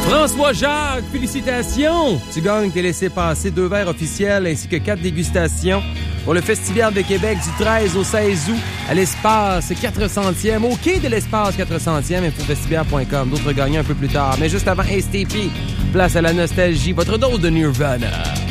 François Jacques, félicitations! Tu gagnes tes laissez-passer 2 verres officiels ainsi que 4 dégustations pour le Festival de Québec du 13 au 16 août à l'espace 400e, au quai de l'espace 400e, infofestival.com. D'autres gagnants un peu plus tard. Mais juste avant STP, place à la nostalgie, votre dose de Nirvana.